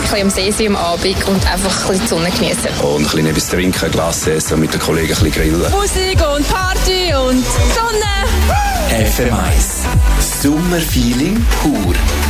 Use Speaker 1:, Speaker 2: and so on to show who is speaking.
Speaker 1: bisschen am See sein am Abend und einfach ein bisschen die Sonne genießen.
Speaker 2: Und ein bisschen etwas trinken, ein Glas essen und mit den Kollegen ein bisschen grillen.
Speaker 3: Musik und Party und Sonne.
Speaker 4: FM1. Sommerfeeling pur.